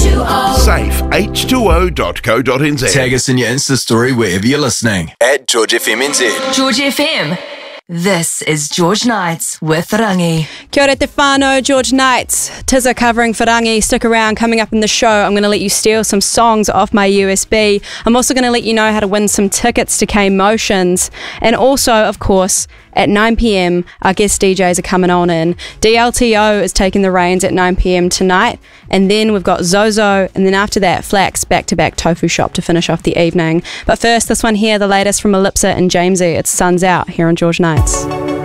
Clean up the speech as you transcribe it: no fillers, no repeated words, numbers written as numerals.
Safe h2o.co.nz. Tag us in your Insta story wherever you're listening at George FM NZ. George FM. This is George Nights with Rangi. Kia ora te whānau, George Nights. Tiza covering for Rangi. Stick around. Coming up in the show, I'm going to let you steal some songs off my USB. I'm also going to let you know how to win some tickets to K Motions. And also, of course, at 9 p.m, our guest DJs are coming on in. DLTO is taking the reins at 9 p.m. tonight. And then we've got Zozo. And then after that, Flax, back-to-back Tofu Shop to finish off the evening. But first, this one here, the latest from Ellipsa and Jamesy. It's Sun's Out here on George Nights.